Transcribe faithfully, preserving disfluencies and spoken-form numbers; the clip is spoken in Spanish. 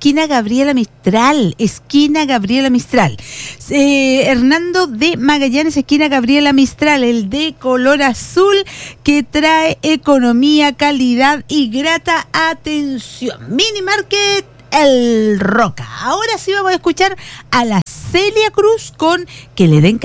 esquina Gabriela Mistral, esquina Gabriela Mistral. Eh, Hernando de Magallanes, esquina Gabriela Mistral, el de color azul que trae economía, calidad y grata atención. Mini Market El Roca. Ahora sí vamos a escuchar a la Celia Cruz con Que le den